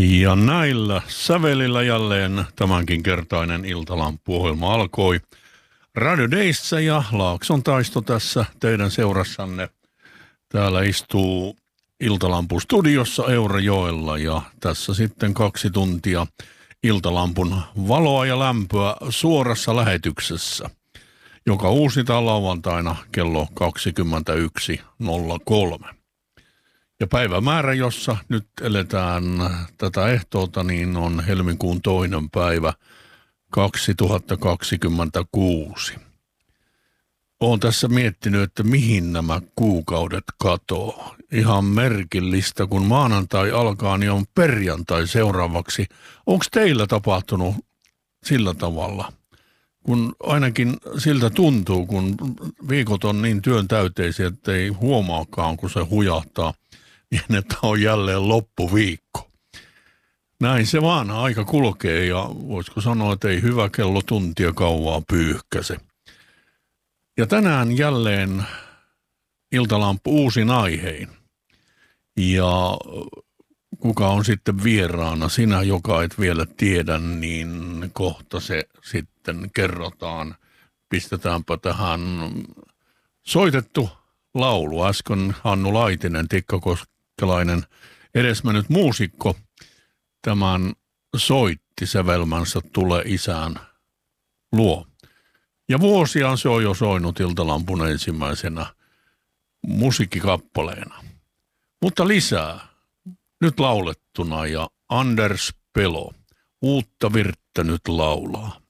Ja näillä sävelillä jälleen tämänkin kertainen Iltalampu-ohjelma alkoi. Radio Dayssä ja Laakson Taisto tässä teidän seurassanne. Täällä istuu Iltalampu-studiossa Eurajoella ja tässä sitten 2 tuntia Iltalampun valoa ja lämpöä suorassa lähetyksessä, joka uusitaan lauantaina kello 21.03. Ja päivämäärä, jossa nyt eletään tätä ehtoota, niin on helmikuun 2. päivä 2026. Olen tässä miettinyt, että mihin nämä kuukaudet katoo. Ihan merkillistä, kun maanantai alkaa, niin on perjantai seuraavaksi. Onko teillä tapahtunut sillä tavalla? Kun ainakin siltä tuntuu, kun viikot on niin työn täyteisiä, että ei huomaakaan, kun se hujahtaa, niin että on jälleen loppuviikko. Näin se vaan aika kulkee ja voisiko sanoa, että ei hyvä kello tuntia kauaa pyyhkäse. Ja tänään jälleen Iltalampu uusin aihein. Ja kuka on sitten vieraana? Sinä, joka et vielä tiedä, niin kohta se sitten kerrotaan. Pistetäänpä tähän soitettu laulu. Äsken Hannu Laitinen, tikkakoskelainen edesmennyt muusikko, tämän soitti sävelmänsä Tule isän luo. Ja vuosiaan se on jo soinut Iltalampun ensimmäisenä musiikkikappaleena. Mutta lisää nyt laulettuna ja Anders Pelo uutta virttä nyt laulaa.